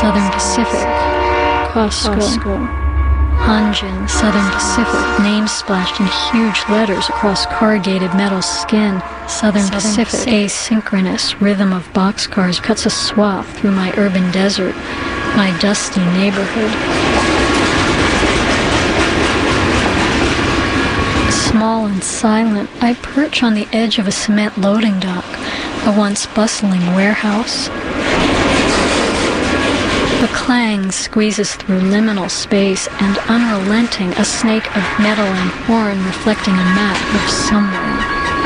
Southern Pacific. Costco. Hanjin, Southern Pacific, name splashed in huge letters across corrugated metal skin. Southern Pacific. Asynchronous rhythm of boxcars cuts a swath through my urban desert, my dusty neighborhood. Small and silent, I perch on the edge of a cement loading dock, a once bustling warehouse. The clang squeezes through liminal space, and unrelenting, a snake of metal and horn reflecting a map of somewhere.